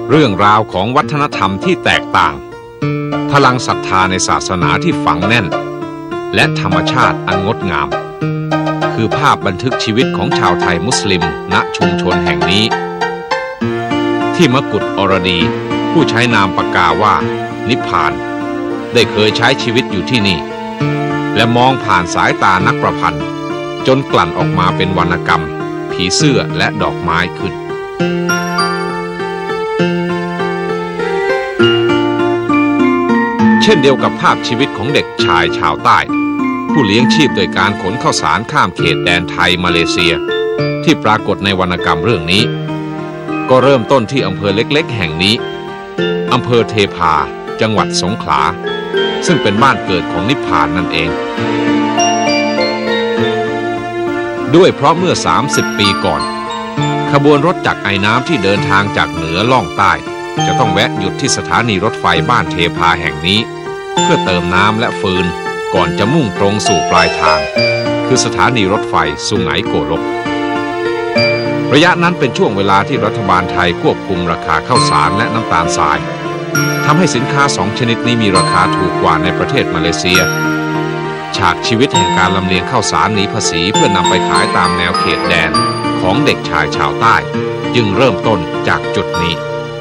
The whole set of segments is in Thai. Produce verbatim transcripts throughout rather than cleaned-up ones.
เรื่องราวของวัฒนธรรมที่แตกต่างพลังศรัทธาในศาสนาที่ฝังแน่นและธรรมชาติอันงดงามคือภาพบันทึกชีวิตของชาวไทยมุสลิมณชุมชนแห่งนี้ที่มกุฏอรดีผู้ใช้นามปากกาว่านิพพานได้เคยใช้ชีวิตอยู่ที่นี่และมองผ่านสายตานักประพันธ์จนกลั่นออกมาเป็นวรรณกรรมผีเสื้อและดอกไม้ขึ้นเช่นเดียวกับภาพชีวิตของเด็กชายชาวใต้ผู้เลี้ยงชีพโดยการขนข้าวสารข้ามเขตแดนไทยมาเลเซียที่ปรากฏในวรรณกรรมเรื่องนี้ก็เริ่มต้นที่อำเภอเล็กๆแห่งนี้อำเภอเทพาจังหวัดสงขลาซึ่งเป็นบ้านเกิดของนิพพานนั่นเองด้วยเพราะเมื่อสามสิบปีก่อนขบวนรถจักรไอน้ำที่เดินทางจากเหนือล่องใต้จะต้องแวะหยุดที่สถานีรถไฟบ้านเทพาแห่งนี้เพื่อเติมน้ำและฟืนก่อนจะมุ่งตรงสู่ปลายทางคือสถานีรถไฟสุไหงโกลกระยะนั้นเป็นช่วงเวลาที่รัฐบาลไทยควบคุมราคาข้าวสารและน้ำตาลทรายทำให้สินค้าสองชนิดนี้มีราคาถูกกว่าในประเทศมาเลเซียฉากชีวิตแห่งการลำเลียงข้าวสารหนีภาษีเพื่อนำไปขายตามแนวเขตแดนของเด็กชายชาวใต้จึงเริ่มต้นจากจุดนี้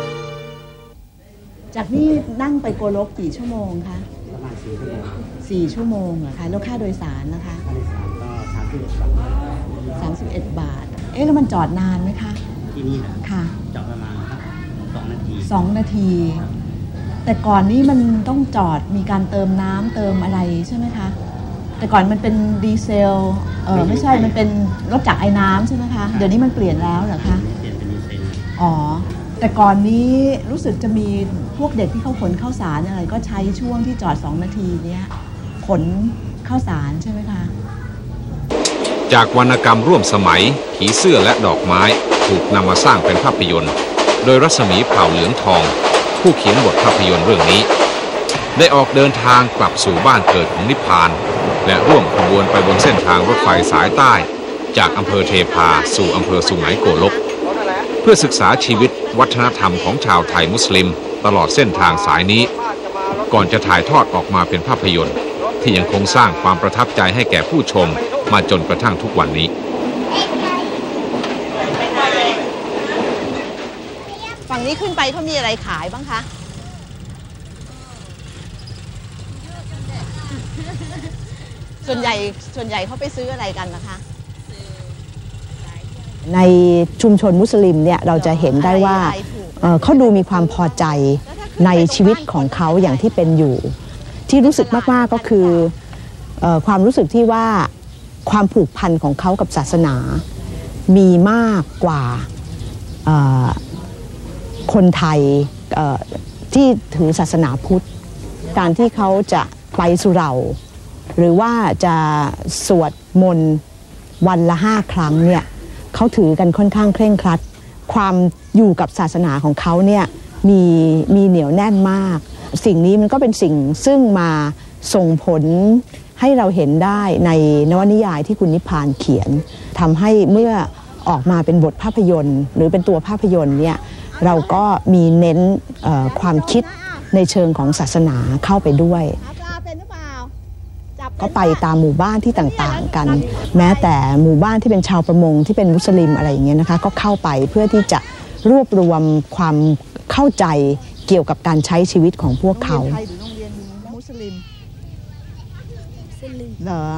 จากนี่นั่งไปโกลกกี่ชั่วโมงคะประมาณสี่ชั่วโมงสี่ชั่วโมงเหรอคะแล้วค่าโดยสารนะคะค่าโดยสารก็สามสิบเอ็ดบาทสามสิบเอ็ดบาทเอ๊ะแล้วมันจอดนานไหมคะที่นี่นะค่ะจอดประมาณสองนาทีสองนาทีแต่ก่อนนี้มันต้องจอดมีการเติมน้ำเติมอะไรใช่ไหมคะแต่ก่อนมันเป็นดีเซลเออไม่ใช่มันเป็นรถจักรไอ้น้ำใช่ไหมคะเดี๋ยวนี้มันเปลี่ยนแล้วเหรอคะเปลี่ยนเป็นดีเซลอ๋อแต่ก่อนนี้รู้สึกจะมีพวกเด็กที่เขาขนข้าวสารอะไรก็ใช้ช่วงที่จอดสองนาทีเนี้ยขนข้าวสารใช่ไหมคะจากวรรณกรรมร่วมสมัยผีเสื้อและดอกไม้ถูกนำมาสร้างเป็นภาพยนตร์โดยรัศมีเผ่าเหลืองทองผู้เขียนบทภาพยนตร์เรื่องนี้ได้ออกเดินทางกลับสู่บ้านเกิดของนิพพานและร่วมขบวนไปบนเส้นทางรถไฟสายใต้จากอำเภอเทพาสู่อำเภอสุไหงโกลกเพื่อศึกษาชีวิตวัฒนธรรมของชาวไทยมุสลิมตลอดเส้นทางสายนี้ก่อนจะถ่ายทอดออกมาเป็นภาพยนตร์ที่ยังคงสร้างความประทับใจให้แก่ผู้ชมมาจนกระทั่งทุกวันนี้ฝั่งนี้ขึ้นไปเขามีอะไรขายบ้างคะส่วนใหญ่ส่วนใหญ่เขาไปซื้ออะไรกันนะคะในชุมชนมุสลิมเนี่ยเราจะเห็นได้ว่าเขาดูมีความพอใจในชีวิตของเขาอย่างที่เป็นอยู่ที่รู้สึกมากๆก็คือความรู้สึกที่ว่าความผูกพันของเขากับศาสนามีมากกว่าคนไทยที่ถือศาสนาพุทธการที่เขาจะไปสุเหร่าหรือว่าจะสวดมนต์วันละห้าครั้งเนี่ยเขาถือกันค่อนข้างเคร่งครัดความอยู่กับศาสนาของเขาเนี่ยมีมีเหนียวแน่นมากสิ่งนี้มันก็เป็นสิ่งซึ่งมาส่งผลให้เราเห็นได้ในนวนิยายที่คุณนิพพานเขียนทำให้เมื่อออกมาเป็นบทภาพยนตร์หรือเป็นตัวภาพยนตร์เนี่ยเราก็มีเน้นความคิดในเชิงของศาสนาเข้าไปด้วยก็ไปตามหมู่บ้านที่ต่างๆกันแม้แต่หมู่บ้านที่เป็นชาวประมงที่เป็นมุสลิมอะไรอย่างเงี้ยนะคะก็เข้าไปเพื่อที่จะรวบรวมความเข้าใจเกี่ยวกับการใช้ชีวิตของพวกเขามุสลิมเหรอ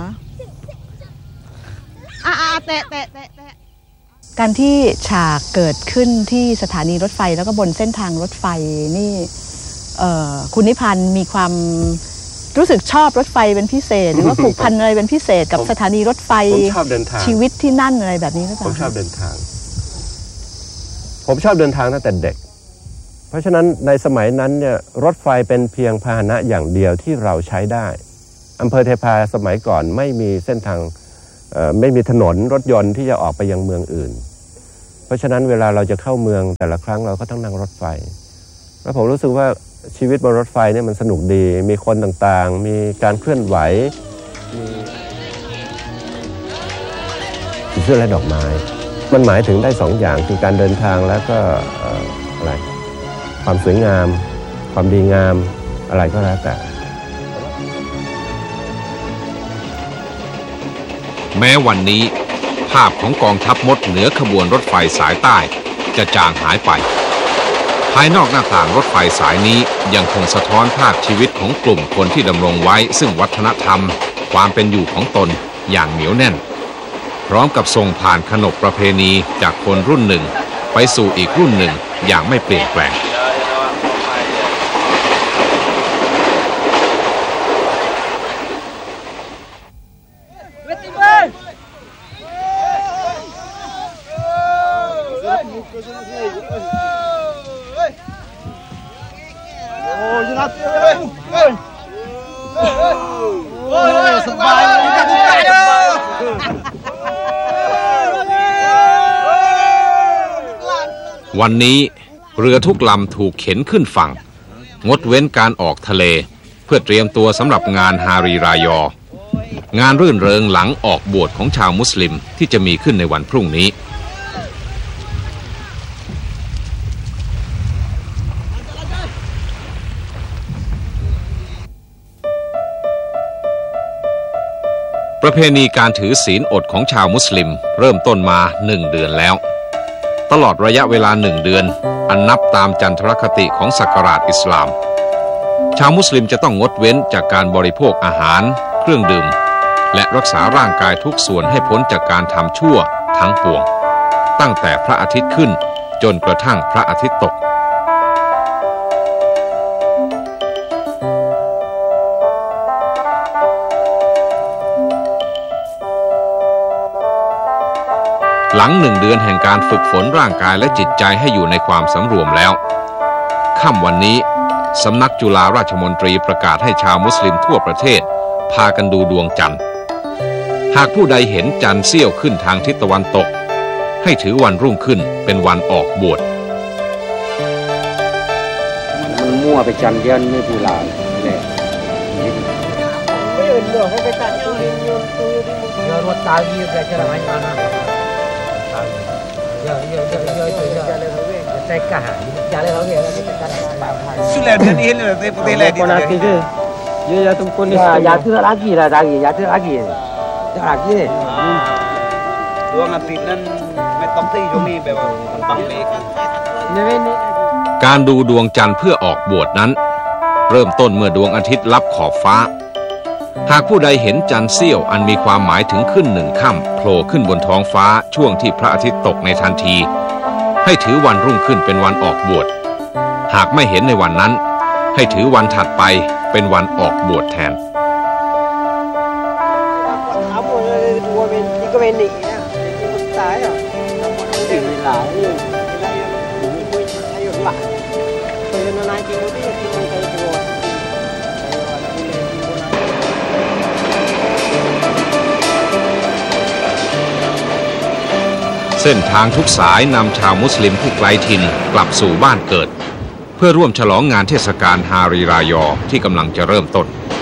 อ่าเตะเตะเตะเตะการที่ฉากเกิดขึ้นที่สถานีรถไฟแล้วก็บนเส้นทางรถไฟนี่คุณนิพพานมีความรู้สึกชอบรถไฟเป็นพิเศษหรือว่าผูกพันอะไรเป็นพิเศษกับสถานีรถไฟผมชอบเดินทางชีวิตที่นั่นอะไรแบบนี้หรือเปล่าผมชอบเดินทางผมชอบเดินทางตั้งแต่เด็กเพราะฉะนั้นในสมัยนั้นเนี่ยรถไฟเป็นเพียงพาหนะอย่างเดียวที่เราใช้ได้อำเภอเทพาสมัยก่อนไม่มีเส้นทางไม่มีถนนรถยนต์ที่จะออกไปยังเมืองอื่นเพราะฉะนั้นเวลาเราจะเข้าเมืองแต่ละครั้งเราก็ต้องนั่งรถไฟแล้วผมรู้สึกว่าชีวิตบนรถไฟเนี่ยมันสนุกดีมีคนต่างๆมีการเคลื่อนไหวมีผีเสื้อและดอกไม้มันหมายถึงได้สองอย่างคือการเดินทางแล้วก็อะไรความสวยงามความดีงามอะไรก็แล้วแต่แม้วันนี้ภาพของกองทัพมดเหนือขบวนรถไฟสายใต้จะจางหายไปภายนอกหน้าต่างรถไฟสายนี้ยังคงสะท้อนภาพชีวิตของกลุ่มคนที่ดำรงไว้ซึ่งวัฒนธรรมความเป็นอยู่ของตนอย่างเหนียวแน่นพร้อมกับส่งผ่านขนบประเพณีจากคนรุ่นหนึ่งไปสู่อีกรุ่นหนึ่งอย่างไม่เปลี่ยนแปลงวันนี้เรือทุกลำถูกเข็นขึ้นฝั่งงดเว้นการออกทะเลเพื่อเตรียมตัวสำหรับงานฮารีรายองานรื่นเริงหลังออกบวชของชาวมุสลิมที่จะมีขึ้นในวันพรุ่งนี้ประเพณีการถือศีลอดของชาวมุสลิมเริ่มต้นมาหนึ่งเดือนแล้วตลอดระยะเวลาหนึ่งเดือนอันนับตามจันทรคติของศักราชอิสลามชาวมุสลิมจะต้องงดเว้นจากการบริโภคอาหารเครื่องดื่มและรักษาร่างกายทุกส่วนให้พ้นจากการทำชั่วทั้งปวงตั้งแต่พระอาทิตย์ขึ้นจนกระทั่งพระอาทิตย์ตกหลังหนึ่งเดือนแห่งการฝึกฝนร่างกายและจิตใจให้อยู่ในความสำรวมแล้วค่ำวันนี้สำนักจุฬาราชมนตรีประกาศให้ชาวมุสลิมทั่วประเทศพากันดูดวงจันทร์หากผู้ใดเห็นจันทร์เสี้ยวขึ้นทางทิศตะวันตกให้ถือวันรุ่งขึ้นเป็นวันออกบวชมันมั่วไปจันเดียนไม่ผู้ลาเลยไม่เห็นหรอกให้ไปตัดตัวนี้ตัวนี้เยอะรถตายยี่สิบจะอะไรมานะเยอะเยอะเยอะเยอะเยอะจะเลยเขาเรียกจะใส่กระหายจะเลยเขาเรียกจะใส่กระหายสุดแล้วนี่เห็นเลยแต่แต่แรกคนนั้นคือเยอะๆทุกคนนี่ยาเถื่ออากีละอากียาเถื่ออากีจะอากีดวงอาทิตย์นั้นไม่ต้องที่ช่วงนี้แบบมันบังเมฆการดูดวงจันทร์เพื่อออกบวชนั้นเริ่มต้นเมื่อดวงอาทิตย์ลับขอบฟ้าหากผู้ใดเห็นจันทร์เสี้ยวอันมีความหมายถึงขึ้นหนึ่งค่ำโผล่ขึ้นบนท้องฟ้าช่วงที่พระอาทิตย์ตกในทันทีให้ถือวันรุ่งขึ้นเป็นวันออกบวชหากไม่เห็นในวันนั้นให้ถือวันถัดไปเป็นวันออกบวชแทนเส้นทางทุกสายนำชาวมุสลิมผู้ไกลถิ่นกลับสู่บ้านเกิดเพื่อร่วมฉลองงานเทศกาลฮารีรายอที่กำลังจะเริ่มต้น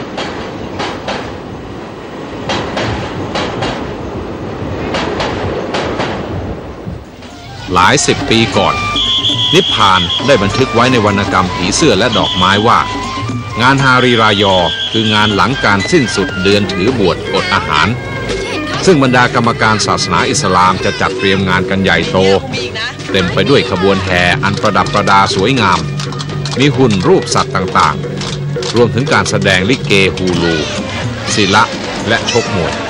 หลายสิบปีก่อนนิพพานได้บันทึกไว้ในวรรณกรรมผีเสื้อและดอกไม้ว่างานฮารีรายอคืองานหลังการสิ้นสุดเดือนถือบวชอดอาหารซึ่งบรรดากรรมการศาสนาอิสลามจะจัดเตรียมงานกันใหญ่โตเต็มไปด้วยขบวนแห่อันประดับประดาสวยงามมีหุ่นรูปสัตว์ต่างๆรวมถึงการแสดงลิเกฮูลูศิละและชกมวย